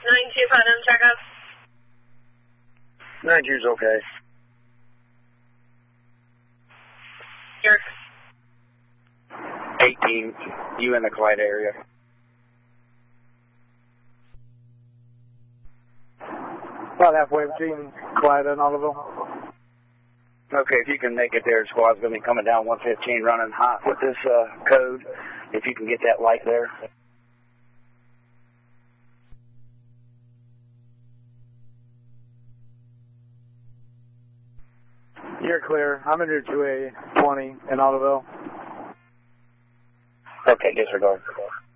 9-2 Putnam, check up. 9-2's okay. York. 18, you in the Clyde area. About halfway between Clyde and Otterville. Okay, if you can make it there, squad's going to be coming down 115 running hot with this code. If you can get that light there. You're clear. I'm in your 2A 20 in Otterville. Okay, disregard.